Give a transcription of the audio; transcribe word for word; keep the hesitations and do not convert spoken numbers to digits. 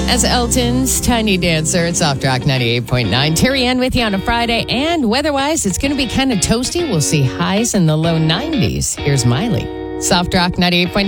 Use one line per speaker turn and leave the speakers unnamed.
As Elton's Tiny Dancer at Soft Rock ninety-eight point nine. Terry Ann with you on a Friday. And weather-wise, it's going to be kind of toasty. We'll see highs in the low nineties. Here's Miley. Soft Rock ninety-eight point nine.